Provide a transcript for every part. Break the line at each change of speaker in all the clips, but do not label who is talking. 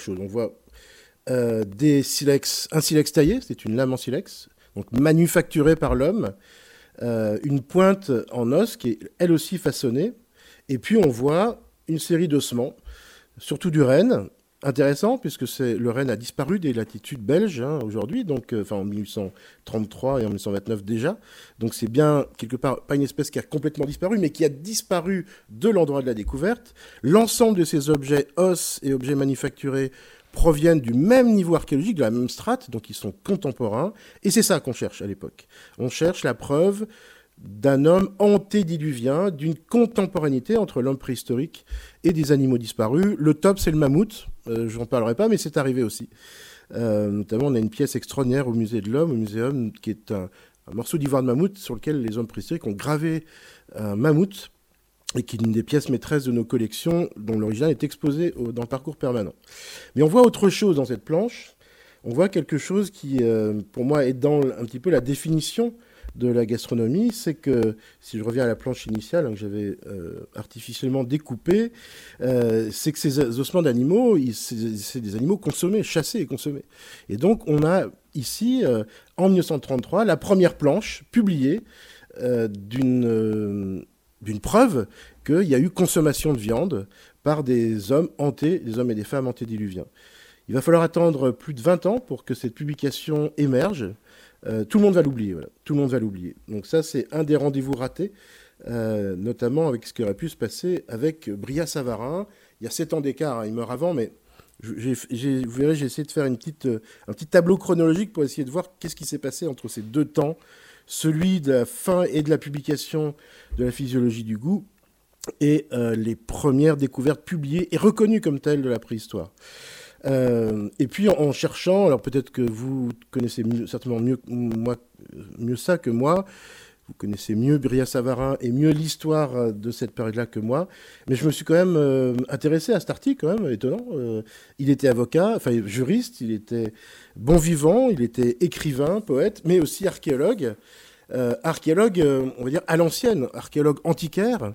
choses. On voit un silex taillé, c'est une lame en silex, donc manufacturée par l'homme, une pointe en os qui est elle aussi façonnée, et puis on voit une série d'ossements, surtout du renne. Intéressant, puisque le renne a disparu des latitudes belges aujourd'hui, donc en 1833 et en 1929 déjà. Donc c'est bien, quelque part, pas une espèce qui a complètement disparu, mais qui a disparu de l'endroit de la découverte. L'ensemble de ces objets, os et objets manufacturés, proviennent du même niveau archéologique, de la même strate, donc ils sont contemporains. Et c'est ça qu'on cherche à l'époque. On cherche la preuve d'un homme antédiluvien, d'une contemporanéité entre l'homme préhistorique et des animaux disparus. Le top, c'est le mammouth. Je n'en parlerai pas, mais c'est arrivé aussi. Notamment, on a une pièce extraordinaire au musée de l'Homme, au muséum, qui est un morceau d'ivoire de mammouth sur lequel les hommes préhistoriques ont gravé un mammouth, et qui est une des pièces maîtresses de nos collections, dont l'original est exposé dans le parcours permanent. Mais on voit autre chose dans cette planche. On voit quelque chose qui, pour moi, est dans un petit peu la définition de la gastronomie. C'est que, si je reviens à la planche initiale, que j'avais artificiellement découpée, c'est que ces ossements d'animaux, c'est des animaux consommés, chassés et consommés. Et donc, on a ici, en 1933, la première planche publiée d'une preuve qu'il y a eu consommation de viande par des hommes des hommes et des femmes antédiluviens. Il va falloir attendre plus de 20 ans pour que cette publication émerge. Tout le monde va l'oublier, voilà. Tout le monde va l'oublier. Donc ça, c'est un des rendez-vous ratés, notamment avec ce qui aurait pu se passer avec Brillat-Savarin. Il y a 7 ans d'écart, il meurt avant, mais vous verrez, j'ai essayé de faire un petit tableau chronologique pour essayer de voir qu'est-ce qui s'est passé entre ces deux temps, celui de la fin et de la publication de la physiologie du goût et les premières découvertes publiées et reconnues comme telles de la préhistoire. Et puis en cherchant, alors peut-être que vous connaissez certainement mieux ça que moi, vous connaissez mieux Brillat-Savarin et mieux l'histoire de cette période-là que moi, mais je me suis quand même intéressé à cet article, quand même, étonnant. Il était avocat, enfin juriste, il était bon vivant, il était écrivain, poète, mais aussi archéologue. Archéologue, on va dire à l'ancienne, archéologue antiquaire.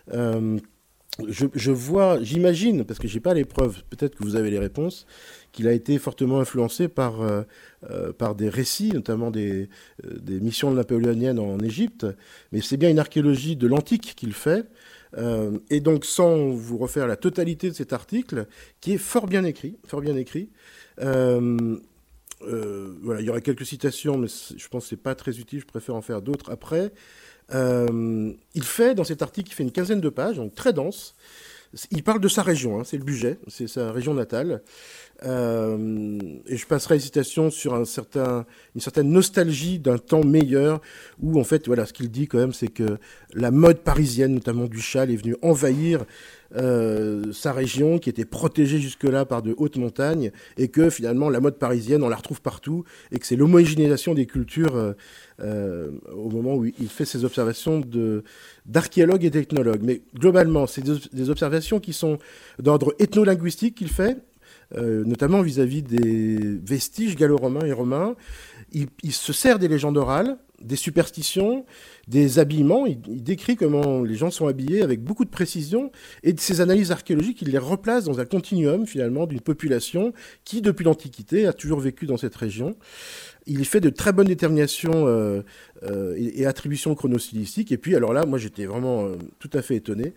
J'imagine, parce que je n'ai pas les preuves, peut-être que vous avez les réponses, qu'il a été fortement influencé par des récits, notamment des missions napoléoniennes en Égypte. Mais c'est bien une archéologie de l'antique qu'il fait. Et donc, sans vous refaire la totalité de cet article, qui est fort bien écrit. Voilà, il y aurait quelques citations, mais je pense que ce n'est pas très utile, je préfère en faire d'autres après. Il fait, dans cet article, il fait une quinzaine de pages, donc très dense. Il parle de sa région, c'est le Bugey, c'est sa région natale. Et je passerai les citations sur une certaine nostalgie d'un temps meilleur, où en fait, voilà, ce qu'il dit quand même, c'est que la mode parisienne, notamment du châle, est venue envahir sa région, qui était protégée jusque-là par de hautes montagnes, et que finalement, la mode parisienne, on la retrouve partout, et que c'est l'homogénéisation des cultures au moment où il fait ses observations d'archéologue et d'ethnologue. Mais globalement, c'est des observations qui sont d'ordre ethnolinguistique qu'il fait, notamment vis-à-vis des vestiges gallo-romains et romains. Il se sert des légendes orales, des superstitions, des habillements. Il décrit comment les gens sont habillés avec beaucoup de précision. Et de ces analyses archéologiques, il les replace dans un continuum, finalement, d'une population qui, depuis l'Antiquité, a toujours vécu dans cette région. Il fait de très bonnes déterminations et attributions chronostylistiques. Et puis, alors là, moi, j'étais vraiment tout à fait étonné.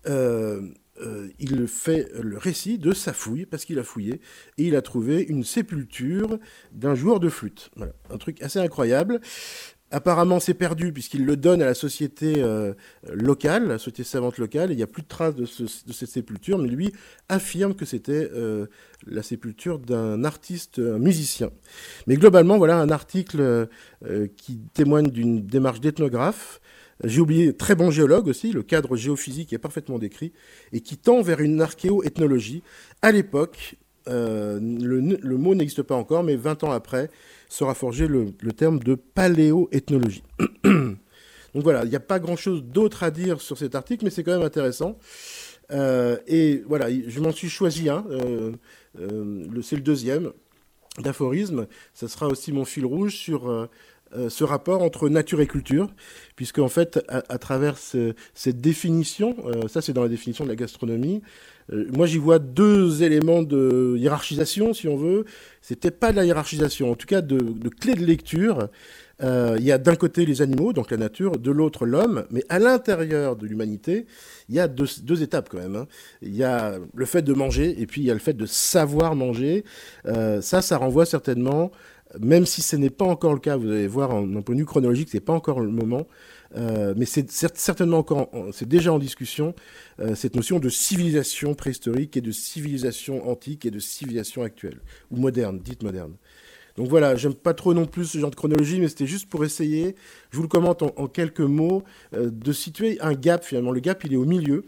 Il fait le récit de sa fouille, parce qu'il a fouillé, et il a trouvé une sépulture d'un joueur de flûte. Voilà, un truc assez incroyable. Apparemment, c'est perdu, puisqu'il le donne à la société locale, la société savante locale, et il n'y a plus de traces de cette sépulture, mais lui affirme que c'était la sépulture d'un artiste, un musicien. Mais globalement, voilà un article qui témoigne d'une démarche d'ethnographe. J'ai oublié, très bon géologue aussi, le cadre géophysique est parfaitement décrit, et qui tend vers une archéo-ethnologie. À l'époque, le mot n'existe pas encore, mais 20 ans après, sera forgé le terme de paléoethnologie. Donc voilà, il n'y a pas grand-chose d'autre à dire sur cet article, mais c'est quand même intéressant. Et voilà, je m'en suis choisi un, c'est le deuxième, d'aphorisme. Ça sera aussi mon fil rouge sur ce rapport entre nature et culture, puisque en fait, à travers cette définition, ça c'est dans la définition de la gastronomie, moi j'y vois deux éléments de hiérarchisation, si on veut. C'était pas de la hiérarchisation, en tout cas de clé de lecture. Il y a d'un côté les animaux, donc la nature, de l'autre l'homme, mais à l'intérieur de l'humanité, il y a deux étapes quand même, hein. Il y a le fait de manger, et puis il y a le fait de savoir manger. Ça renvoie certainement, même si ce n'est pas encore le cas, vous allez voir en point de vue chronologique, c'est pas encore le moment, mais c'est certainement encore, c'est déjà en discussion, cette notion de civilisation préhistorique et de civilisation antique et de civilisation actuelle, ou moderne, dite moderne. Donc voilà, j'aime pas trop non plus ce genre de chronologie, mais c'était juste pour essayer, je vous le commente en quelques mots, de situer un gap finalement. Le gap, il est au milieu.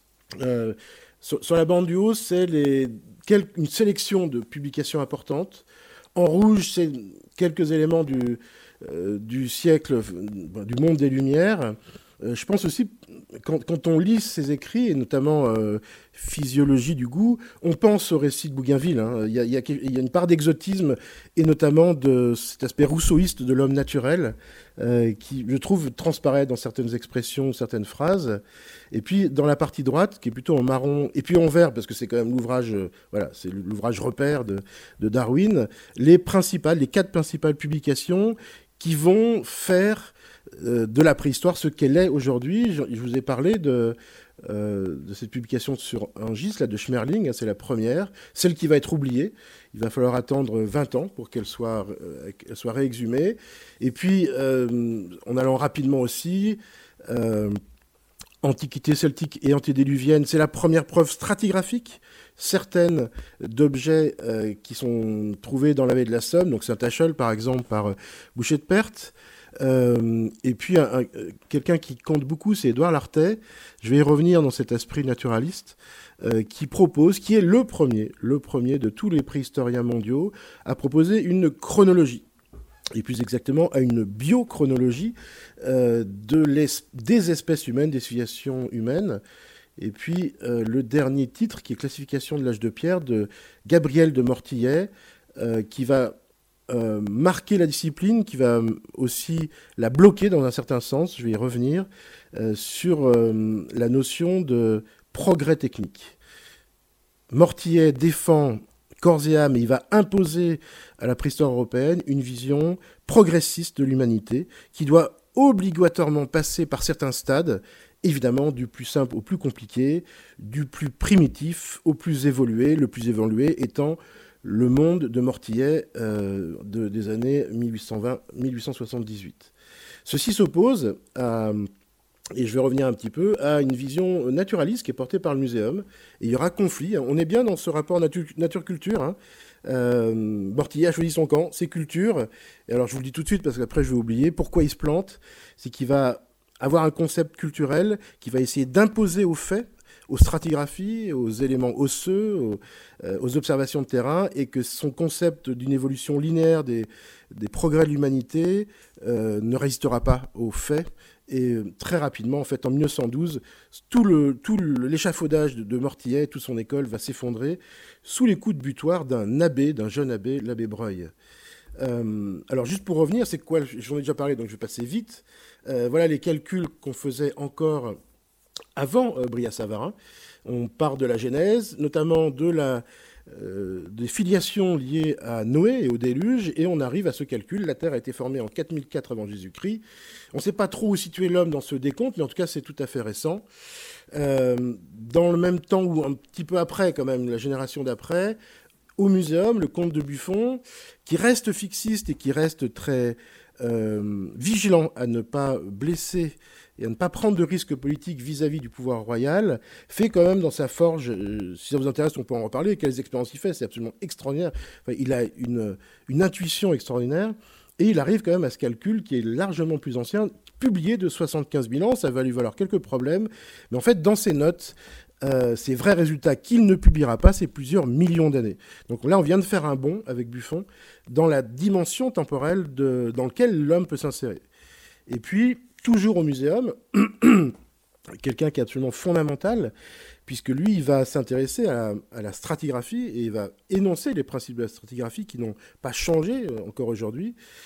Sur la bande du haut, c'est une sélection de publications importantes. En rouge, c'est quelques éléments du siècle, du monde des Lumières. Je pense aussi, quand on lit ses écrits, et notamment Physiologie du goût, on pense au récit de Bougainville, hein. Il y a une part d'exotisme, et notamment de cet aspect rousseauiste de l'homme naturel, qui, je trouve, transparaît dans certaines expressions, certaines phrases. Et puis, dans la partie droite, qui est plutôt en marron, et puis en vert, parce que c'est quand même l'ouvrage, voilà, c'est l'ouvrage repère de Darwin, les quatre principales publications qui vont faire de la préhistoire ce qu'elle est aujourd'hui. Je vous ai parlé de cette publication sur Angis, là, de Schmerling, hein, c'est la première, celle qui va être oubliée. Il va falloir attendre 20 ans pour qu'elle soit réexhumée. Et puis, en allant rapidement aussi, Antiquité celtique et antédiluvienne, c'est la première preuve stratigraphique certaines d'objets qui sont trouvés dans la baie de la Somme, donc Saint-Achel par exemple par Boucher de Perthes. Et puis quelqu'un qui compte beaucoup, c'est Édouard Lartet. Je vais y revenir dans cet esprit naturaliste qui est le premier de tous les préhistoriens mondiaux à proposer une chronologie, et plus exactement à une biochronologie des espèces humaines, des civilisations humaines. Et puis le dernier titre, qui est Classification de l'âge de pierre, de Gabriel de Mortillet, qui va marquer la discipline, qui va aussi la bloquer dans un certain sens, je vais y revenir, sur la notion de progrès technique. Mortillet défend corps et âme, et il va imposer à la préhistoire européenne une vision progressiste de l'humanité qui doit obligatoirement passer par certains stades, évidemment du plus simple au plus compliqué, du plus primitif au plus évolué, le plus évolué étant le monde de Mortillet des années 1820-1878. Ceci s'oppose à, et je vais revenir un petit peu, à une vision naturaliste qui est portée par le muséum. Et il y aura conflit. On est bien dans ce rapport nature-culture, hein. Mortillet a choisi son camp, c'est culture. Et alors je vous le dis tout de suite parce qu'après je vais oublier pourquoi il se plante. C'est qu'il va avoir un concept culturel qui va essayer d'imposer aux faits, aux stratigraphies, aux éléments osseux, aux observations de terrain, et que son concept d'une évolution linéaire des progrès de l'humanité ne résistera pas aux faits. Et très rapidement, en fait, en 1912, tout l'échafaudage de Mortillet, toute son école va s'effondrer sous les coups de butoir d'un jeune abbé, l'abbé Breuil. Alors, juste pour revenir, c'est quoi, j'en ai déjà parlé, donc je vais passer vite. Voilà les calculs qu'on faisait encore avant Brillat-Savarin. On part de la Genèse, notamment des filiations liées à Noé et au déluge, et on arrive à ce calcul. La Terre a été formée en 4004 avant Jésus-Christ. On ne sait pas trop où situer l'homme dans ce décompte, mais en tout cas, c'est tout à fait récent. Dans le même temps, ou un petit peu après, quand même, la génération d'après, au muséum, le comte de Buffon, qui reste fixiste et qui reste très vigilant à ne pas blesser et à ne pas prendre de risques politiques vis-à-vis du pouvoir royal, fait quand même dans sa forge, si ça vous intéresse, on peut en reparler, quelles expériences il fait, c'est absolument extraordinaire. Enfin, il a une intuition extraordinaire, et il arrive quand même à ce calcul qui est largement plus ancien, publié de 75 000 ans, ça va lui valoir quelques problèmes, mais en fait, dans ses notes, ces vrais résultats qu'il ne publiera pas, c'est plusieurs millions d'années. Donc là, on vient de faire un bond avec Buffon dans la dimension temporelle dans laquelle l'homme peut s'insérer. Et puis, toujours au muséum, quelqu'un qui est absolument fondamental, puisque lui, il va s'intéresser à la stratigraphie et il va énoncer les principes de la stratigraphie qui n'ont pas changé encore aujourd'hui.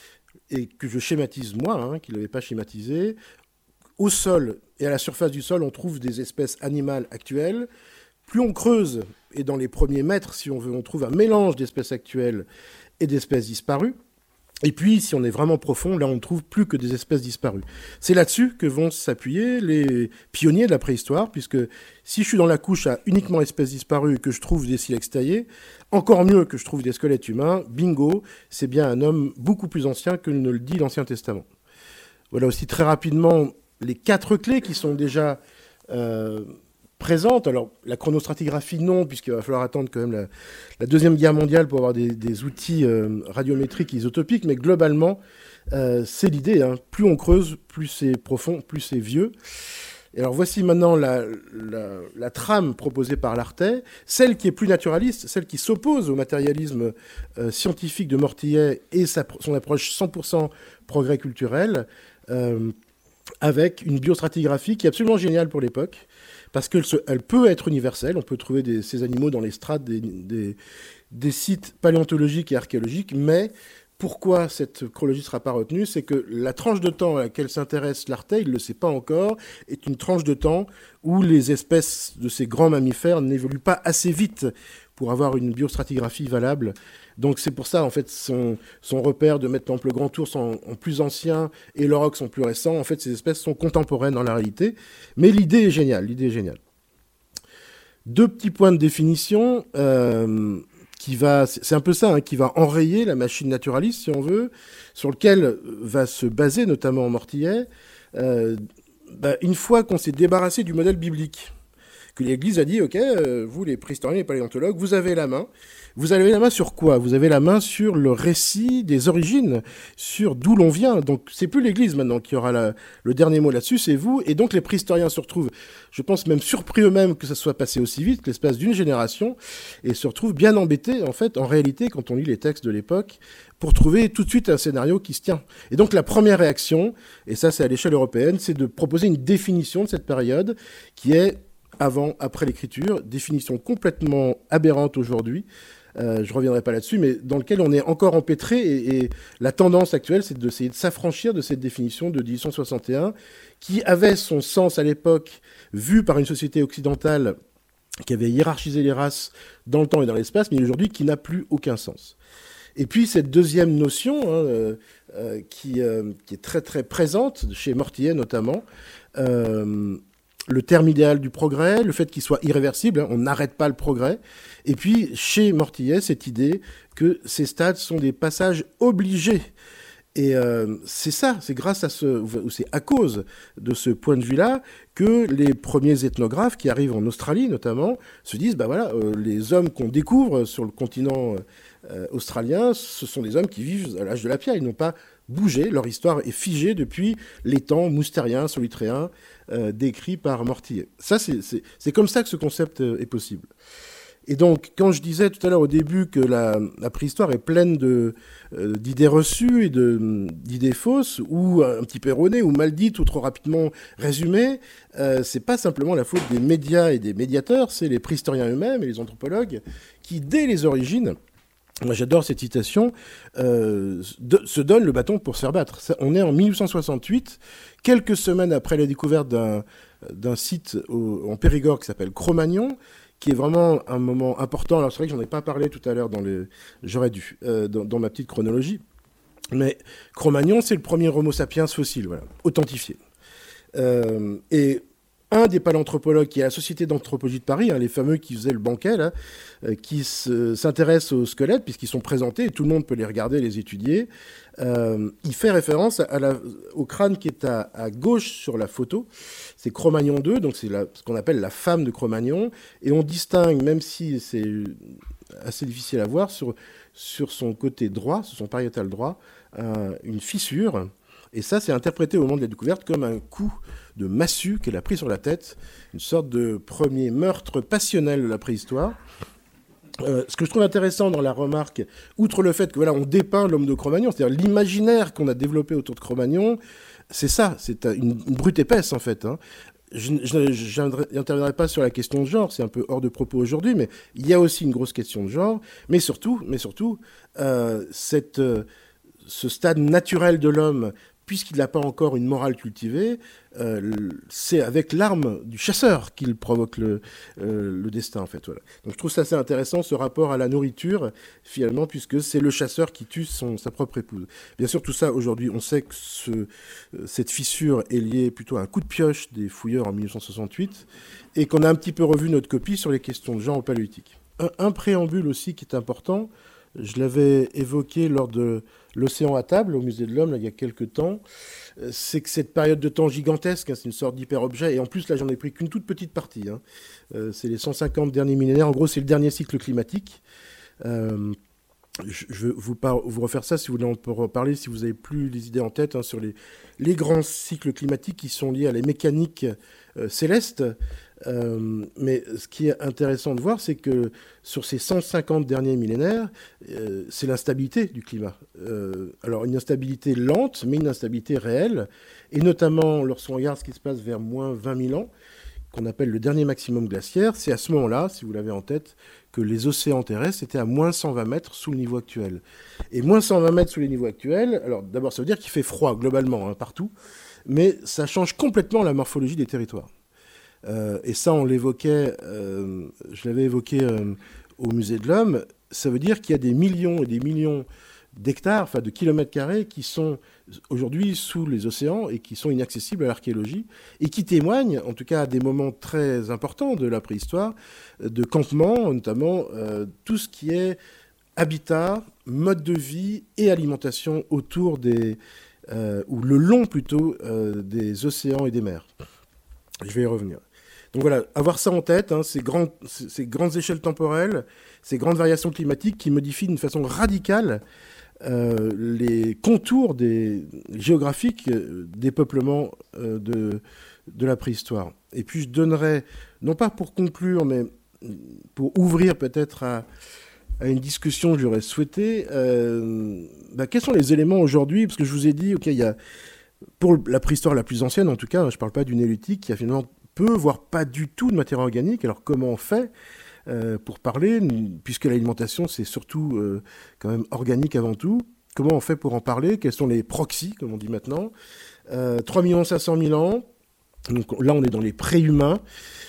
et que je schématise moi, qu'il n'avait pas schématisé. Au sol et à la surface du sol, on trouve des espèces animales actuelles. Plus on creuse, et dans les premiers mètres, si on veut, on trouve un mélange d'espèces actuelles et d'espèces disparues. Et puis, si on est vraiment profond, là, on ne trouve plus que des espèces disparues. C'est là-dessus que vont s'appuyer les pionniers de la préhistoire, puisque si je suis dans la couche à uniquement espèces disparues et que je trouve des silex taillés, encore mieux que je trouve des squelettes humains, bingo, c'est bien un homme beaucoup plus ancien que ne le dit l'Ancien Testament. Voilà aussi très rapidement les 4 clés qui sont déjà présente. Alors, la chronostratigraphie, non, puisqu'il va falloir attendre quand même la Deuxième Guerre mondiale pour avoir des outils radiométriques isotopique, mais globalement, c'est l'idée. Plus on creuse, plus c'est profond, plus c'est vieux. Et alors, voici maintenant la trame proposée par Lartet, celle qui est plus naturaliste, celle qui s'oppose au matérialisme scientifique de Mortillet et son approche 100% progrès culturel, avec une biostratigraphie qui est absolument géniale pour l'époque, parce qu'elle peut être universelle. On peut trouver ces animaux dans les strates des sites paléontologiques et archéologiques, mais pourquoi cette chronologie ne sera pas retenue? C'est que la tranche de temps à laquelle s'intéresse Lartet, il ne le sait pas encore, est une tranche de temps où les espèces de ces grands mammifères n'évoluent pas assez vite pour avoir une biostratigraphie valable. Donc c'est pour ça, en fait, son repère de mettre le Grand Ours en plus ancien et l'aurochs en plus récent, en fait, ces espèces sont contemporaines dans la réalité. Mais l'idée est géniale, 2 petits points de définition c'est un peu ça, qui va enrayer la machine naturaliste, si on veut, sur lequel va se baser notamment Mortillet, une fois qu'on s'est débarrassé du modèle biblique, que l'Église a dit, ok, vous les préhistoriens, les paléontologues, vous avez la main. Vous avez la main sur quoi? Vous avez la main sur le récit des origines, sur d'où l'on vient. Donc c'est plus l'Église maintenant qui aura le dernier mot là-dessus, c'est vous. Et donc les préhistoriens se retrouvent, je pense même surpris eux-mêmes que ça soit passé aussi vite, l'espace d'une génération, et se retrouvent bien embêtés, en fait, en réalité, quand on lit les textes de l'époque, pour trouver tout de suite un scénario qui se tient. Et donc la première réaction, et ça c'est à l'échelle européenne, c'est de proposer une définition de cette période qui est avant, après l'écriture, définition complètement aberrante aujourd'hui, je ne reviendrai pas là-dessus, mais dans lequel on est encore empêtré, et la tendance actuelle, c'est d'essayer de s'affranchir de cette définition de 1861, qui avait son sens à l'époque, vu par une société occidentale qui avait hiérarchisé les races dans le temps et dans l'espace, mais aujourd'hui qui n'a plus aucun sens. Et puis cette deuxième notion, qui est très très présente, chez Mortillet notamment, le terme idéal du progrès, le fait qu'il soit irréversible, on n'arrête pas le progrès. Et puis, chez Mortillet, cette idée que ces stades sont des passages obligés. Et c'est ça, c'est grâce à c'est à cause de ce point de vue-là que les premiers ethnographes qui arrivent en Australie notamment se disent, les hommes qu'on découvre sur le continent australien, ce sont des hommes qui vivent à l'âge de la pierre, ils n'ont pas bougé, leur histoire est figée depuis les temps moustériens, solutréens, décrits par Mortillet. Ça, c'est comme ça que ce concept est possible. Et donc, quand je disais tout à l'heure au début que la préhistoire est pleine d'idées reçues et d'idées fausses, ou un petit peu erronées, ou mal dites, ou trop rapidement résumées, c'est pas simplement la faute des médias et des médiateurs, c'est les préhistoriens eux-mêmes et les anthropologues qui, dès les origines, moi j'adore cette citation, se donnent le bâton pour se faire battre. On est en 1868, quelques semaines après la découverte d'un site en Périgord qui s'appelle Cro-Magnon, qui est vraiment un moment important. Alors c'est vrai que j'en ai pas parlé tout à l'heure j'aurais dû, dans ma petite chronologie. Mais Cro-Magnon, c'est le premier Homo sapiens fossile, voilà, authentifié. Et un des paléanthropologues qui est à la Société d'anthropologie de Paris, les fameux qui faisaient le banquet, là, qui s'intéressent aux squelettes, puisqu'ils sont présentés, et tout le monde peut les regarder, les étudier, il fait référence au crâne qui est à gauche sur la photo. C'est Cro-Magnon 2, donc c'est ce qu'on appelle la femme de Cro-Magnon, et on distingue, même si c'est assez difficile à voir, sur son côté droit, sur son pariétal droit, une fissure. Et ça, c'est interprété au moment de la découverte comme un coup de massue qu'elle a pris sur la tête, une sorte de premier meurtre passionnel de la préhistoire. Ce que je trouve intéressant dans la remarque, outre le fait que on dépeint l'homme de Cro-Magnon, c'est-à-dire l'imaginaire qu'on a développé autour de Cro-Magnon, c'est ça, c'est une brute épaisse en fait. Je n'interviendrai pas sur la question de genre, c'est un peu hors de propos aujourd'hui, mais il y a aussi une grosse question de genre, mais surtout ce stade naturel de l'homme, puisqu'il n'a pas encore une morale cultivée, c'est avec l'arme du chasseur qu'il provoque le destin, en fait. Voilà. Donc je trouve ça assez intéressant, ce rapport à la nourriture, finalement, puisque c'est le chasseur qui tue sa propre épouse. Bien sûr, tout ça, aujourd'hui, on sait que cette fissure est liée plutôt à un coup de pioche des fouilleurs en 1968, et qu'on a un petit peu revu notre copie sur les questions de genre au Paléolithique. Un préambule aussi qui est important, je l'avais évoqué lors de l'Océan à table au Musée de l'Homme, là, il y a quelques temps, c'est que cette période de temps gigantesque, hein, c'est une sorte d'hyper-objet, et en plus, là, j'en ai pris qu'une toute petite partie. Hein. C'est les 150 derniers millénaires, en gros, c'est le dernier cycle climatique. Je vais vous refaire ça si vous voulez en reparler, si vous n'avez plus les idées en tête, hein, sur les grands cycles climatiques qui sont liés à la mécanique céleste. Mais ce qui est intéressant de voir, c'est que sur ces 150 derniers millénaires, c'est l'instabilité du climat. Alors une instabilité lente, mais une instabilité réelle, et notamment lorsqu'on regarde ce qui se passe vers moins 20 000 ans, qu'on appelle le dernier maximum glaciaire, c'est à ce moment-là, si vous l'avez en tête, que les océans terrestres étaient à moins 120 mètres sous le niveau actuel. Et moins 120 mètres sous les niveaux actuels, alors d'abord ça veut dire qu'il fait froid globalement, hein, partout, mais ça change complètement la morphologie des territoires. Et ça, on l'évoquait, je l'avais évoqué au Musée de l'Homme, ça veut dire qu'il y a des millions et des millions d'hectares, enfin de kilomètres carrés, qui sont aujourd'hui sous les océans et qui sont inaccessibles à l'archéologie, et qui témoignent, en tout cas à des moments très importants de la préhistoire, de campements, notamment tout ce qui est habitat, mode de vie et alimentation autour ou le long plutôt, des océans et des mers. Je vais y revenir. Donc voilà, avoir ça en tête, hein, ces grandes échelles temporelles, ces grandes variations climatiques qui modifient d'une façon radicale les contours géographiques des peuplements de la préhistoire. Et puis je donnerai, non pas pour conclure, mais pour ouvrir peut-être à une discussion que j'aurais souhaité, quels sont les éléments aujourd'hui, parce que je vous ai dit, il y a, pour la préhistoire la plus ancienne en tout cas, je ne parle pas du néolithique, qui a finalement peu, voire pas du tout de matière organique. Alors comment on fait pour parler, puisque l'alimentation c'est surtout quand même organique avant tout, comment on fait pour en parler, quels sont les proxys, comme on dit maintenant, 3 500 000 ans, donc là on est dans les préhumains,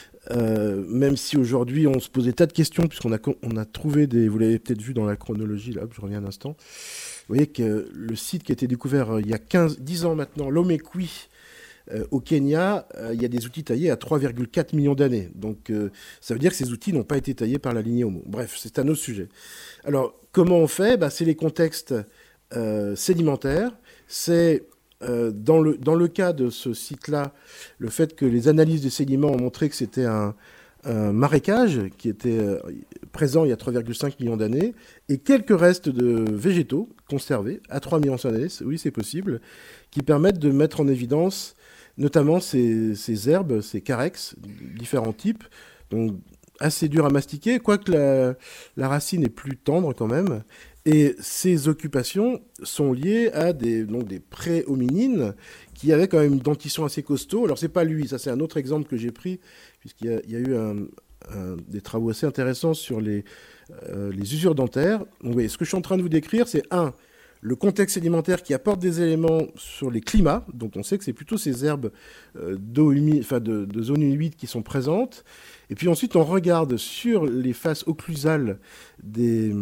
même si aujourd'hui on se pose des tas de questions, puisqu'on a trouvé vous l'avez peut-être vu dans la chronologie, là, je reviens un instant, vous voyez que le site qui a été découvert il y a 10 ans maintenant, Lomekwi, au Kenya, il y a des outils taillés à 3,4 millions d'années. Donc ça veut dire que ces outils n'ont pas été taillés par la lignée Homo. Bref, c'est un autre sujet. Alors, comment on fait ? C'est les contextes sédimentaires. C'est, dans le cas de ce site-là, le fait que les analyses des sédiments ont montré que c'était un marécage qui était présent il y a 3,5 millions d'années, et quelques restes de végétaux conservés à 3 millions d'années, oui c'est possible, qui permettent de mettre en évidence notamment ces herbes, ces carex, différents types, donc assez durs à mastiquer, quoique la racine est plus tendre quand même. Et ces occupations sont liées à des pré-hominines qui avaient quand même une dentition assez costaud. Alors c'est pas lui, ça c'est un autre exemple que j'ai pris, puisqu'il y a eu des travaux assez intéressants sur les usures dentaires. Donc, ce que je suis en train de vous décrire, c'est le contexte sédimentaire qui apporte des éléments sur les climats. Donc on sait que c'est plutôt ces herbes d'eau humide, de zones humides qui sont présentes. Et puis ensuite on regarde sur les faces occlusales des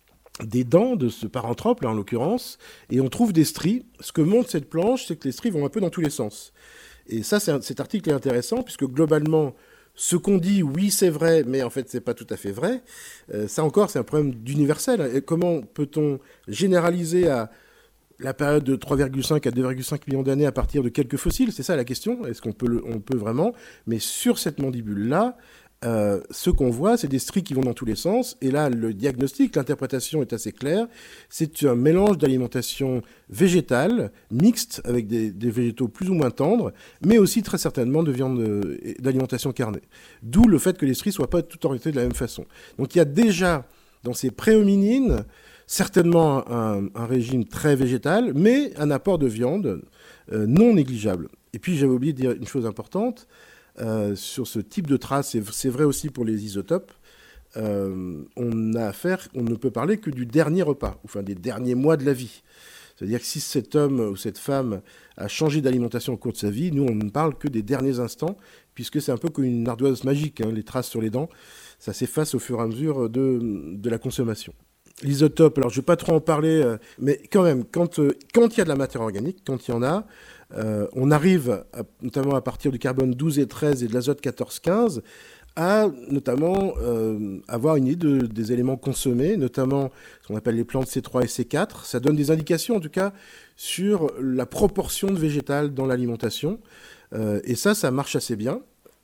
dents de ce paranthrope, là en l'occurrence, et on trouve des stries. Ce que montre cette planche, c'est que les stries vont un peu dans tous les sens. Et ça, cet article est intéressant, puisque globalement, ce qu'on dit, oui, c'est vrai, mais en fait, c'est pas tout à fait vrai. Ça encore, c'est un problème d'universel. Et comment peut-on généraliser à la période de 3,5 à 2,5 millions d'années à partir de quelques fossiles ? C'est ça la question. Est-ce qu'on peut vraiment ? Mais sur cette mandibule-là, ce qu'on voit, c'est des stries qui vont dans tous les sens. Et là, le diagnostic, l'interprétation est assez claire. C'est un mélange d'alimentation végétale, mixte, avec des végétaux plus ou moins tendres, mais aussi très certainement de viande d'alimentation carnée. D'où le fait que les stries ne soient pas toutes orientées de la même façon. Donc il y a déjà, dans ces préhominines, certainement un régime très végétal, mais un apport de viande non négligeable. Et puis j'avais oublié de dire une chose importante, sur ce type de traces, et c'est vrai aussi pour les isotopes, on ne peut parler que du dernier repas, enfin des derniers mois de la vie. C'est-à-dire que si cet homme ou cette femme a changé d'alimentation au cours de sa vie, nous, on ne parle que des derniers instants, puisque c'est un peu comme une ardoise magique, hein, les traces sur les dents, ça s'efface au fur et à mesure de la consommation. L'isotope, alors je ne vais pas trop en parler, mais quand même, quand il y a de la matière organique, quand il y en a, on arrive, notamment à partir du carbone 12 et 13 et de l'azote 14-15, à notamment avoir une idée des éléments consommés, notamment ce qu'on appelle les plantes C3 et C4. Ça donne des indications, en tout cas, sur la proportion de végétal dans l'alimentation. Et ça marche assez bien.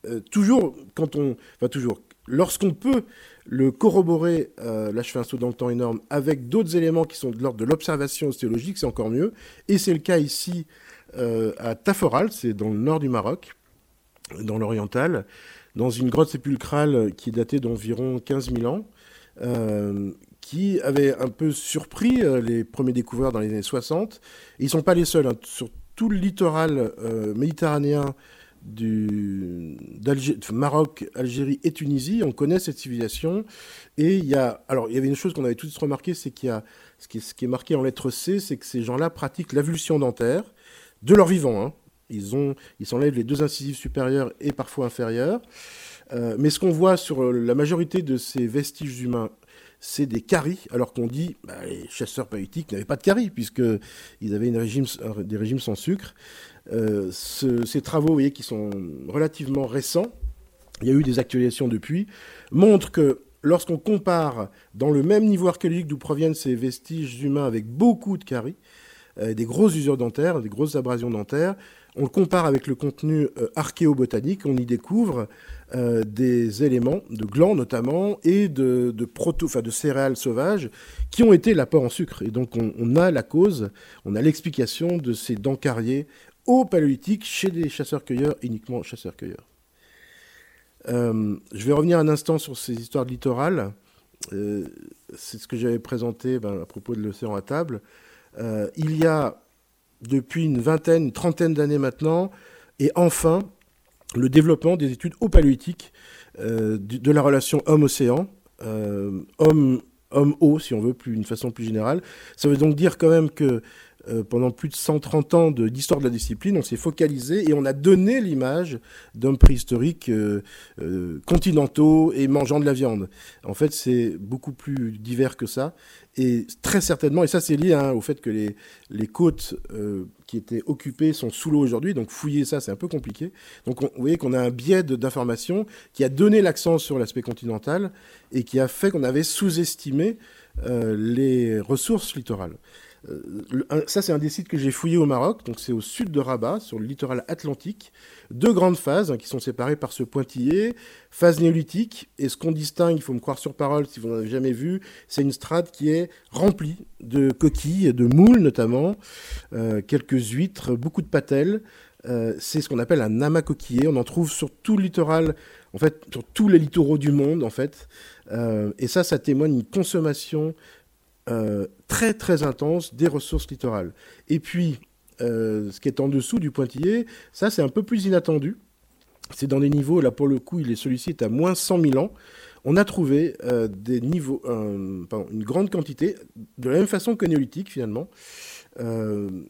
Lorsqu'on peut le corroborer, là je fais un saut dans le temps énorme, avec d'autres éléments qui sont de l'ordre de l'observation ostéologique, c'est encore mieux. Et c'est le cas ici à Taforal, c'est dans le nord du Maroc, dans l'oriental, dans une grotte sépulcrale qui est datée d'environ 15 000 ans, qui avait un peu surpris les premiers découvreurs dans les années 60. Et ils ne sont pas les seuls. Hein. Sur tout le littoral méditerranéen Maroc, Algérie et Tunisie, on connaît cette civilisation. Et il y avait une chose qu'on avait tout de suite remarqué, c'est qu'il y a ce qui est marqué en lettre C, c'est que ces gens-là pratiquent l'avulsion dentaire de leur vivant. Hein. Ils s'enlèvent les 2 incisives supérieures et parfois inférieures. Mais ce qu'on voit sur la majorité de ces vestiges humains, c'est des caries, alors qu'on dit les chasseurs paléolithiques n'avaient pas de caries, puisqu'ils avaient des régimes sans sucre. Ces travaux, vous voyez, qui sont relativement récents, il y a eu des actualisations depuis, montrent que lorsqu'on compare dans le même niveau archéologique d'où proviennent ces vestiges humains avec beaucoup de caries, des grosses usures dentaires, des grosses abrasions dentaires, on le compare avec le contenu archéobotanique, on y découvre des éléments de glands notamment et de céréales sauvages qui ont été l'apport en sucre. Et donc on a la cause, on a l'explication de ces dents cariées au paléolithique chez des chasseurs-cueilleurs, uniquement chasseurs-cueilleurs. Je vais revenir un instant sur ces histoires de littoral. C'est ce que j'avais présenté à propos de l'océan à table. Il y a depuis une trentaine d'années maintenant, et enfin, le développement des études au paléolithique de la relation homme-océan, homme-eau, si on veut, d'une façon plus générale. Ça veut donc dire quand même que pendant plus de 130 ans d'histoire de la discipline, on s'est focalisé et on a donné l'image d'hommes préhistoriques continentaux et mangeant de la viande. En fait, c'est beaucoup plus divers que ça. Et très certainement, et ça c'est lié au fait que les côtes qui étaient occupées sont sous l'eau aujourd'hui, donc fouiller ça c'est un peu compliqué. Donc vous voyez qu'on a un biais d'information qui a donné l'accent sur l'aspect continental et qui a fait qu'on avait sous-estimé les ressources littorales. Ça, c'est un des sites que j'ai fouillé au Maroc, donc c'est au sud de Rabat, sur le littoral atlantique. 2 grandes phases qui sont séparées par ce pointillé, phase néolithique, et ce qu'on distingue, il faut me croire sur parole si vous n'en avez jamais vu, c'est une strate qui est remplie de coquilles, de moules notamment, quelques huîtres, beaucoup de patelles. C'est ce qu'on appelle un amas coquillé. On en trouve sur tout le littoral, en fait, sur tous les littoraux du monde, en fait. Et ça témoigne d'une consommation très très intense des ressources littorales. Et puis, ce qui est en dessous du pointillé, ça c'est un peu plus inattendu. C'est dans des niveaux, là pour le coup, celui-ci est à moins 100 000 ans. On a trouvé des niveaux, une grande quantité, de la même façon que néolithique finalement. On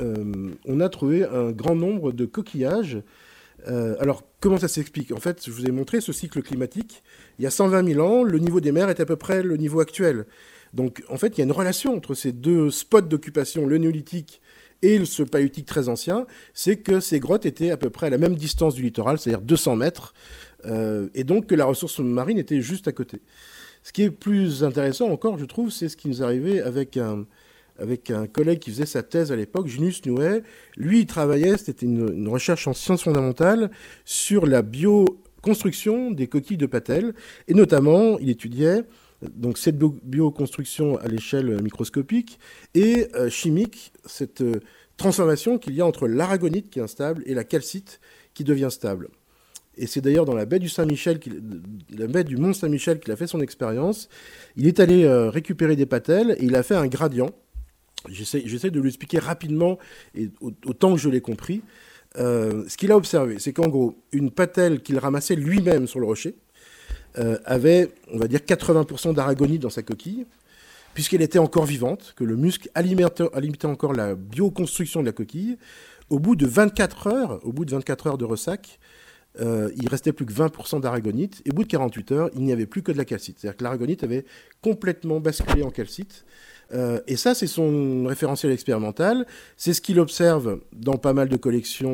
a trouvé un grand nombre de coquillages. Alors, comment ça s'explique ? En fait, je vous ai montré ce cycle climatique. Il y a 120 000 ans, le niveau des mers est à peu près le niveau actuel. Donc, en fait, il y a une relation entre ces 2 spots d'occupation, le néolithique et ce paléolithique très ancien, c'est que ces grottes étaient à peu près à la même distance du littoral, c'est-à-dire 200 mètres, et donc que la ressource marine était juste à côté. Ce qui est plus intéressant encore, je trouve, c'est ce qui nous arrivait avec un collègue qui faisait sa thèse à l'époque, Junus Nouet. Lui, il travaillait, c'était une recherche en sciences fondamentales, sur la bioconstruction des coquilles de patelles, et notamment, il étudiait donc cette bioconstruction à l'échelle microscopique et chimique, cette transformation qu'il y a entre l'aragonite qui est instable et la calcite qui devient stable. Et c'est d'ailleurs dans la baie du Saint-Michel, la baie du Mont Saint-Michel qu'il a fait son expérience. Il est allé récupérer des patelles et il a fait un gradient. J'essaie de lui expliquer rapidement et autant que je l'ai compris. Ce qu'il a observé, c'est qu'en gros, une patelle qu'il ramassait lui-même sur le rocher, avait, on va dire, 80% d'aragonite dans sa coquille, puisqu'elle était encore vivante, que le muscle alimentait encore la bioconstruction de la coquille. Au bout de 24 heures de ressac, il restait plus que 20% d'aragonite, et au bout de 48 heures, il n'y avait plus que de la calcite. C'est-à-dire que l'aragonite avait complètement basculé en calcite. Et ça, c'est son référentiel expérimental. C'est ce qu'il observe dans pas mal de collections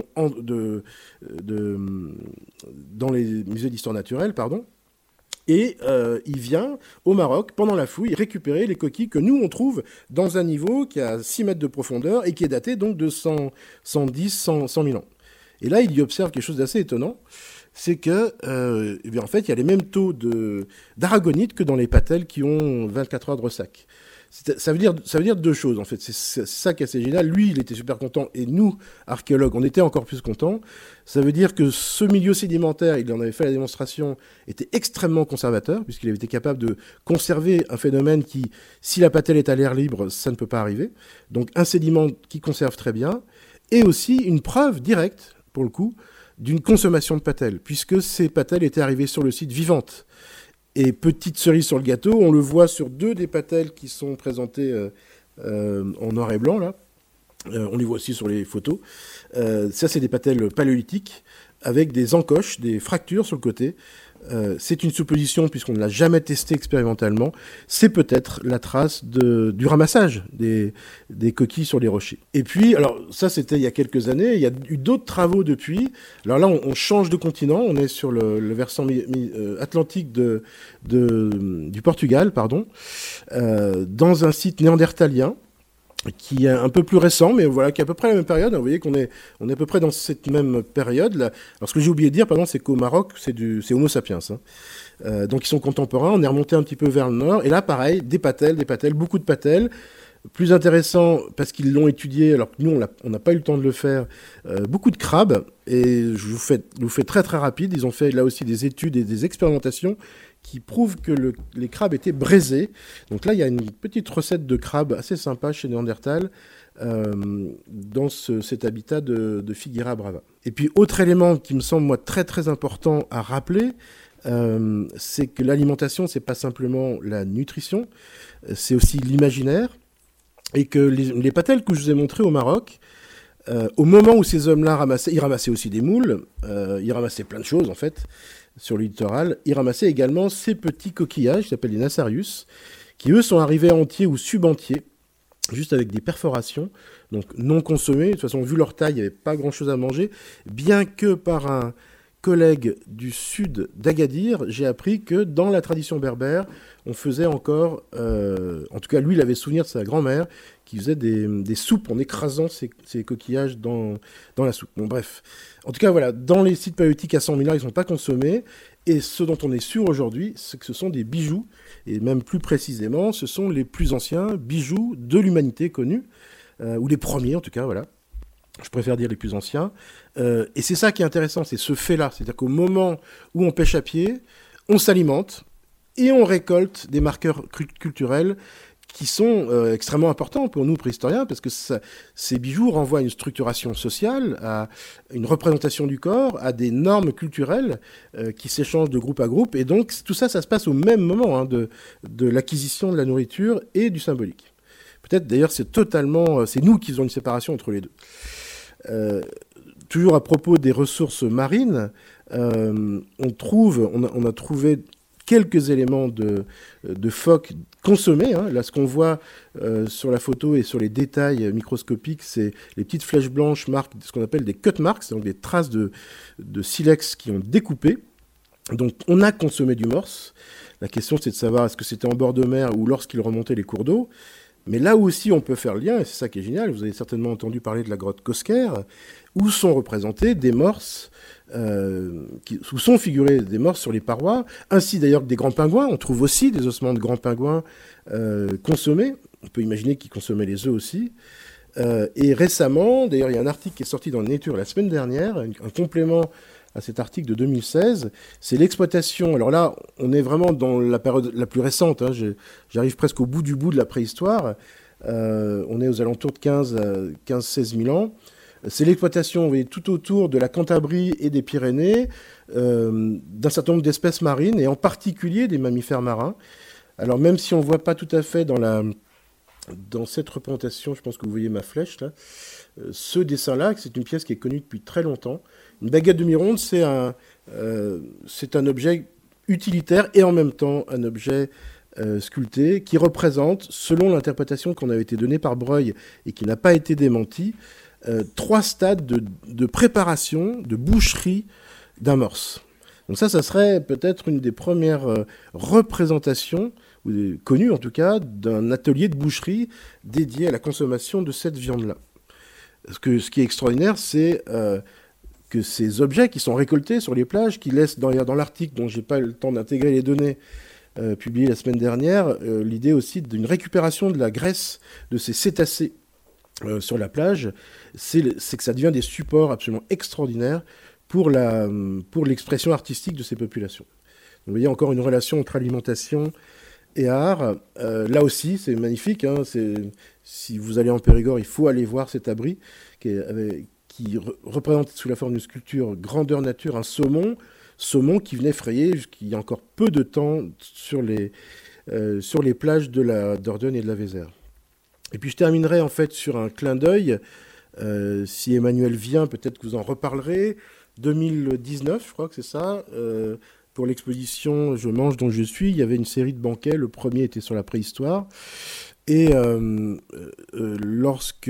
dans les musées d'histoire naturelle, pardon. Et il vient au Maroc, pendant la fouille, récupérer les coquilles que nous, on trouve dans un niveau qui a 6 mètres de profondeur et qui est daté donc de 110, 100 000 ans. Et là, il y observe quelque chose d'assez étonnant, c'est que, en fait, il y a les mêmes taux d'aragonite que dans les patelles qui ont 24 heures de ressac. Ça veut dire deux choses, en fait. C'est ça qui est assez génial. Lui, il était super content, et nous, archéologues, on était encore plus contents. Ça veut dire que ce milieu sédimentaire, il en avait fait la démonstration, était extrêmement conservateur, puisqu'il avait été capable de conserver un phénomène qui, si la patelle est à l'air libre, ça ne peut pas arriver. Donc un sédiment qui conserve très bien, et aussi une preuve directe, pour le coup, d'une consommation de patelles, puisque ces patelles étaient arrivées sur le site vivantes. Et petite cerise sur le gâteau, on le voit sur 2 des patelles qui sont présentées en noir et blanc, là. On les voit aussi sur les photos. Ça, c'est des patelles paléolithiques avec des encoches, des fractures sur le côté. C'est une supposition, puisqu'on ne l'a jamais testé expérimentalement. C'est peut-être la trace du ramassage des coquilles sur les rochers. Et puis, alors ça, c'était il y a quelques années. Il y a eu d'autres travaux depuis. Alors là, on change de continent. On est sur le versant atlantique du Portugal, pardon, dans un site néandertalien, qui est un peu plus récent, mais voilà, qui est à peu près la même période. Vous voyez qu'on est à peu près dans cette même période. Là. Alors, ce que j'ai oublié de dire, pardon, c'est qu'au Maroc, c'est Homo sapiens. Hein. Donc, ils sont contemporains. On est remonté un petit peu vers le nord. Et là, pareil, des patelles, beaucoup de patelles. Plus intéressant, parce qu'ils l'ont étudié, alors que nous, on n'a pas eu le temps de le faire, beaucoup de crabes. Et je vous fais très, très rapide. Ils ont fait là aussi des études et des expérimentations qui prouvent que les crabes étaient braisés. Donc là, il y a une petite recette de crabe assez sympa chez Néandertal, dans cet habitat de Figueira Brava. Et puis, autre élément qui me semble, moi, très très important à rappeler, c'est que l'alimentation, c'est pas simplement la nutrition, c'est aussi l'imaginaire, et que les patelles que je vous ai montrées au Maroc, au moment où ces hommes-là ramassaient, ils ramassaient aussi des moules, ils ramassaient plein de choses en fait, sur le littoral. Ils ramassaient également ces petits coquillages, qui s'appellent les Nassarius, qui eux sont arrivés entiers ou subentiers, juste avec des perforations, donc non consommés. De toute façon, vu leur taille, il n'y avait pas grand-chose à manger, bien que par un collègue du sud d'Agadir, j'ai appris que dans la tradition berbère, on faisait encore, en tout cas lui, il avait souvenir de sa grand-mère, qui faisait des soupes en écrasant ces coquillages dans la soupe. Bon, bref. En tout cas, voilà, dans les sites paléolithiques à 100 000 ans, ils ne sont pas consommés. Et ce dont on est sûr aujourd'hui, c'est que ce sont des bijoux. Et même plus précisément, ce sont les plus anciens bijoux de l'humanité connus, ou les premiers en tout cas, voilà. Je préfère dire les plus anciens. Et c'est ça qui est intéressant, c'est ce fait-là. C'est-à-dire qu'au moment où on pêche à pied, on s'alimente et on récolte des marqueurs culturels qui sont extrêmement importants pour nous préhistoriens, parce que ces bijoux renvoient à une structuration sociale, à une représentation du corps, à des normes culturelles qui s'échangent de groupe à groupe. Et donc tout ça, ça se passe au même moment, hein, de l'acquisition de la nourriture et du symbolique. Peut-être d'ailleurs c'est nous qui faisons une séparation entre les deux. Toujours à propos des ressources marines, on a trouvé quelques éléments de phoques consommés. Hein. Là, ce qu'on voit sur la photo et sur les détails microscopiques, c'est les petites flèches blanches marquent ce qu'on appelle des cut marks, donc des traces de silex qui ont découpé. Donc, on a consommé du morse. La question, c'est de savoir est-ce que c'était en bord de mer ou lorsqu'il remontait les cours d'eau. Mais là aussi, on peut faire le lien, et c'est ça qui est génial. Vous avez certainement entendu parler de la grotte Cosquer, où sont représentés des morses, où sont figurés des morses sur les parois, ainsi d'ailleurs que des grands pingouins. On trouve aussi des ossements de grands pingouins consommés. On peut imaginer qu'ils consommaient les œufs aussi. Et récemment, d'ailleurs, il y a un article qui est sorti dans Nature la semaine dernière, un complément à cet article de 2016, c'est l'exploitation. Alors là, on est vraiment dans la période la plus récente, hein, j'arrive presque au bout de la préhistoire, on est aux alentours de 15-16 000 ans. C'est l'exploitation, vous voyez, tout autour de la Cantabrie et des Pyrénées, d'un certain nombre d'espèces marines, et en particulier des mammifères marins. Alors même si on ne voit pas tout à fait dans cette représentation, je pense que vous voyez ma flèche là, ce dessin-là, c'est une pièce qui est connue depuis très longtemps. Une baguette demi-ronde, c'est un objet utilitaire et en même temps un objet sculpté qui représente, selon l'interprétation qu'on avait été donnée par Breuil et qui n'a pas été démentie, 3 stades de préparation, de boucherie d'un morse. Donc ça serait peut-être une des premières représentations, ou connues en tout cas, d'un atelier de boucherie dédié à la consommation de cette viande-là. Ce qui est extraordinaire, c'est que ces objets qui sont récoltés sur les plages, qui laissent dans l'article dont je n'ai pas eu le temps d'intégrer les données publiées la semaine dernière, l'idée aussi d'une récupération de la graisse de ces cétacés sur la plage, c'est que ça devient des supports absolument extraordinaires pour l'expression artistique de ces populations. Donc, vous voyez encore une relation entre alimentation et art. Là aussi, c'est magnifique. Hein, si vous allez en Périgord, il faut aller voir cet abri qui représente sous la forme d'une sculpture grandeur nature un saumon qui venait frayer il y a encore peu de temps sur les plages de Dordogne et de la Vézère. Et puis je terminerai en fait sur un clin d'œil. Si Emmanuel vient, peut-être que vous en reparlerez. 2019, je crois que c'est ça. Pour l'exposition Je mange dont je suis, il y avait une série de banquets. Le premier était sur la préhistoire. Et lorsque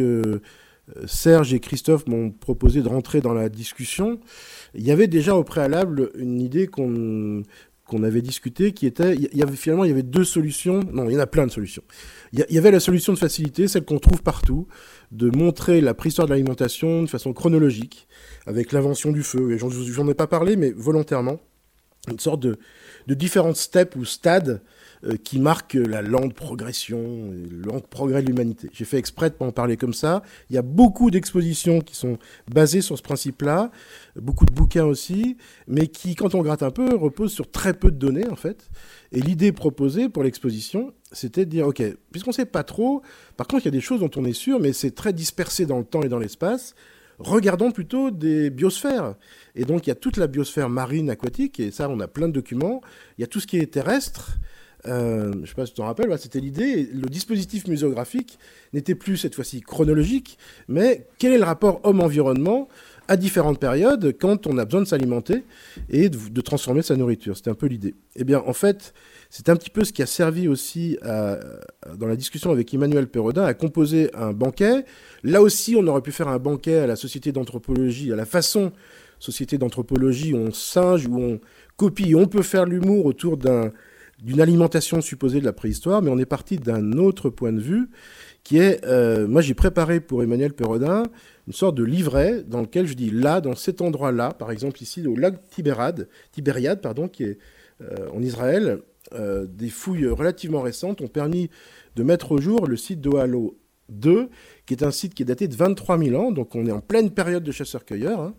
Serge et Christophe m'ont proposé de rentrer dans la discussion, il y avait déjà au préalable une idée qu'on avait discutée qui était, il y avait 2 solutions, non, il y en a plein de solutions. Il y avait la solution de facilité, celle qu'on trouve partout, de montrer la préhistoire de l'alimentation de façon chronologique, avec l'invention du feu. Et j'en ai pas parlé, mais volontairement, une sorte de différentes steps ou stades qui marquent la lente progression, le lent progrès de l'humanité. J'ai fait exprès de pas en parler comme ça. Il y a beaucoup d'expositions qui sont basées sur ce principe-là, beaucoup de bouquins aussi, mais qui, quand on gratte un peu, reposent sur très peu de données, en fait. Et l'idée proposée pour l'exposition, c'était de dire, OK, puisqu'on ne sait pas trop, par contre, il y a des choses dont on est sûr, mais c'est très dispersé dans le temps et dans l'espace, regardons plutôt des biosphères. Et donc, il y a toute la biosphère marine, aquatique, et ça, on a plein de documents. Il y a tout ce qui est terrestre. Je ne sais pas si tu t'en rappelles, c'était l'idée. Le dispositif muséographique n'était plus, cette fois-ci, chronologique, mais quel est le rapport homme-environnement à différentes périodes quand on a besoin de s'alimenter et de transformer sa nourriture. C'était un peu l'idée. Eh bien, en fait, c'est un petit peu ce qui a servi aussi, dans la discussion avec Emmanuel Perrodin, à composer un banquet. Là aussi, on aurait pu faire un banquet à la Société d'anthropologie, à la façon Société d'anthropologie, où on singe, où on copie. On peut faire l'humour autour d'une alimentation supposée de la préhistoire, mais on est parti d'un autre point de vue, qui est, moi j'ai préparé pour Emmanuel Perrodin une sorte de livret dans lequel je dis là, dans cet endroit-là, par exemple ici au lac Tibériade, qui est en Israël, des fouilles relativement récentes ont permis de mettre au jour le site d'Ohalo 2, qui est un site qui est daté de 23 000 ans, donc on est en pleine période de chasseurs-cueilleurs, hein,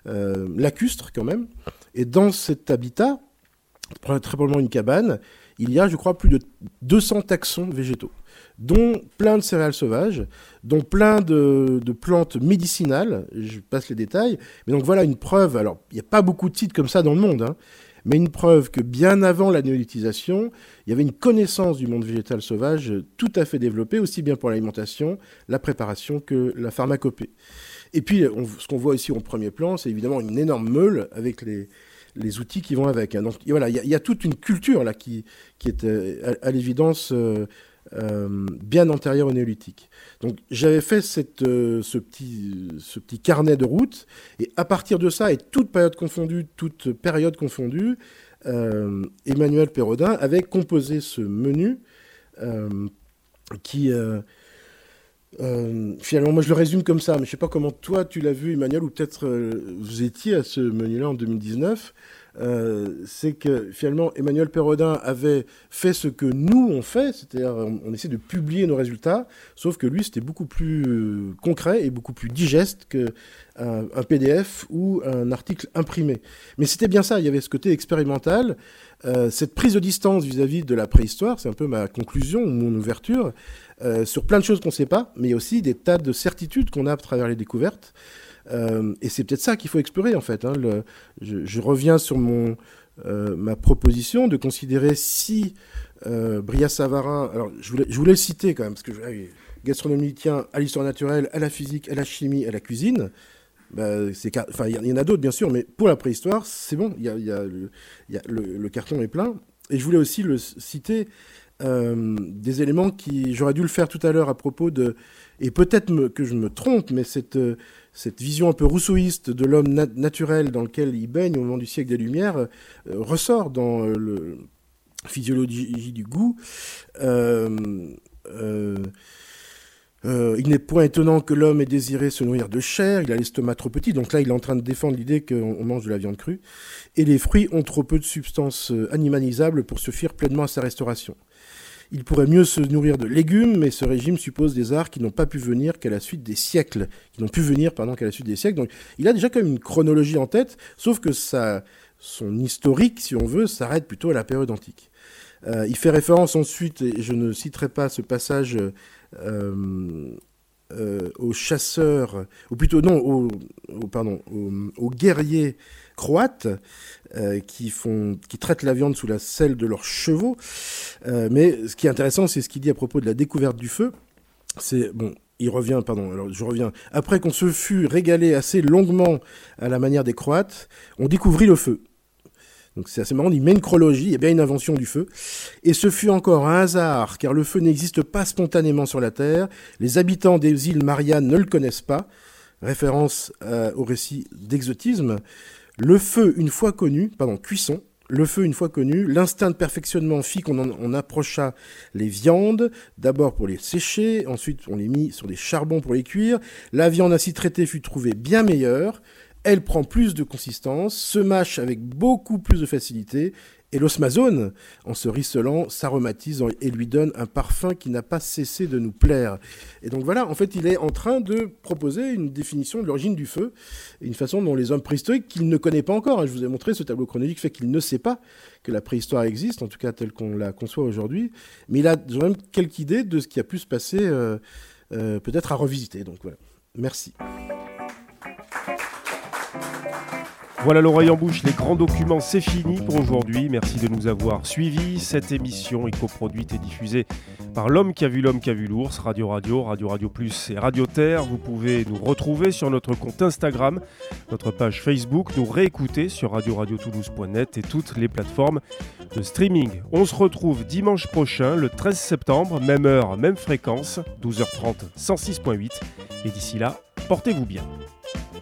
lacustre quand même, et dans cet habitat, très probablement une cabane, il y a, je crois, plus de 200 taxons végétaux, dont plein de céréales sauvages, dont plein de plantes médicinales, je passe les détails, mais donc voilà une preuve, alors il n'y a pas beaucoup de sites comme ça dans le monde, hein, mais une preuve que bien avant la néolithisation, il y avait une connaissance du monde végétal sauvage tout à fait développée, aussi bien pour l'alimentation, la préparation que la pharmacopée. Et puis, ce qu'on voit ici en premier plan, c'est évidemment une énorme meule avec les outils qui vont avec. Hein. Donc voilà, il y a toute une culture là qui est à l'évidence bien antérieure au néolithique. Donc j'avais fait ce petit carnet de route, et à partir de ça, et toute période confondue, Emmanuel Perrodin avait composé ce menu qui... finalement, moi je le résume comme ça, mais je ne sais pas comment toi tu l'as vu, Emmanuel, ou peut-être vous étiez à ce menu-là en 2019. C'est que finalement Emmanuel Perrodin avait fait ce que nous on fait, c'est-à-dire on essaie de publier nos résultats, sauf que lui c'était beaucoup plus concret et beaucoup plus digeste qu'un PDF ou un article imprimé. Mais c'était bien ça, il y avait ce côté expérimental, cette prise de distance vis-à-vis de la préhistoire, c'est un peu ma conclusion ou mon ouverture, sur plein de choses qu'on ne sait pas, mais il y a aussi des tas de certitudes qu'on a à travers les découvertes. Et c'est peut-être ça qu'il faut explorer en fait. Hein. Je reviens sur ma proposition de considérer si Brillat-Savarin. Alors, je voulais le citer quand même, parce que gastronomie tient à l'histoire naturelle, à la physique, à la chimie, à la cuisine. Bah, il y en a d'autres, bien sûr, mais pour la préhistoire, c'est bon. Le carton est plein. Et je voulais aussi le citer des éléments qui... J'aurais dû le faire tout à l'heure à propos de... Et peut-être que je me trompe, mais cette vision un peu rousseauiste de l'homme naturel dans lequel il baigne au moment du siècle des Lumières ressort dans le Physiologie du goût. Il n'est point étonnant que l'homme ait désiré se nourrir de chair, il a l'estomac trop petit, donc là il est en train de défendre l'idée qu'on mange de la viande crue, et les fruits ont trop peu de substances animalisables pour suffire pleinement à sa restauration. Il pourrait mieux se nourrir de légumes, mais ce régime suppose des arts qui n'ont pu venir qu'à la suite des siècles. Donc il a déjà quand même une chronologie en tête, sauf que son historique, si on veut, s'arrête plutôt à la période antique. Il fait référence ensuite, et je ne citerai pas ce passage, aux chasseurs, ou plutôt non, aux guerriers croates qui traitent la viande sous la selle de leurs chevaux. Mais ce qui est intéressant, c'est ce qu'il dit à propos de la découverte du feu. Je reviens. Après qu'on se fût régalé assez longuement à la manière des Croates, on découvrit le feu. Donc c'est assez marrant, il met une chronologie, il y a bien une invention du feu. Et ce fut encore un hasard, car le feu n'existe pas spontanément sur la Terre. Les habitants des îles Mariannes ne le connaissent pas. Référence au récit d'exotisme. Le feu, une fois connu, cuisson. Le feu, une fois connu, l'instinct de perfectionnement fit qu'on approcha les viandes, d'abord pour les sécher, ensuite on les mit sur des charbons pour les cuire. La viande ainsi traitée fut trouvée bien meilleure. Elle prend plus de consistance, se mâche avec beaucoup plus de facilité, et l'osmazone, en se rissolant, s'aromatise et lui donne un parfum qui n'a pas cessé de nous plaire. Et donc voilà, en fait, il est en train de proposer une définition de l'origine du feu, une façon dont les hommes préhistoriques, qu'il ne connaît pas encore, je vous ai montré ce tableau chronologique, fait qu'il ne sait pas que la préhistoire existe, en tout cas telle qu'on la conçoit aujourd'hui, mais il a quand même quelques idées de ce qui a pu se passer, peut-être à revisiter. Donc voilà, merci.
Voilà, l'oreille en bouche, les grands documents, c'est fini pour aujourd'hui. Merci de nous avoir suivis. Cette émission est coproduite et diffusée par L'Homme qui a vu l'ours, Radio Plus et Radio Terre. Vous pouvez nous retrouver sur notre compte Instagram, notre page Facebook, nous réécouter sur radiotoulouse.net et toutes les plateformes de streaming. On se retrouve dimanche prochain, le 13 septembre, même heure, même fréquence, 12h30, 106.8. Et d'ici là, portez-vous bien.